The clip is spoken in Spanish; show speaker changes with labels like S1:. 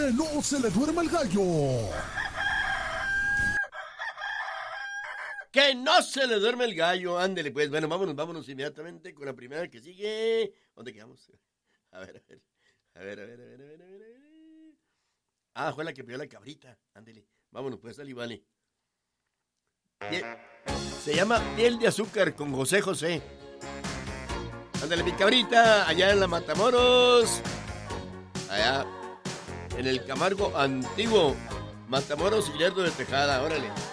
S1: Que no se le duerma el gallo.
S2: Que no se le duerme el gallo. Ándele, pues. Bueno, vámonos inmediatamente con la primera que sigue. ¿Dónde quedamos? A ver. Ah, fue la que pidió la cabrita. Ándele. Vámonos, pues, dale, vale. Se llama Piel de Azúcar con José José. Ándale, mi cabrita, allá en la Matamoros. Allá en el Camargo Antiguo. Matamoros y Lerdo de Tejada, órale.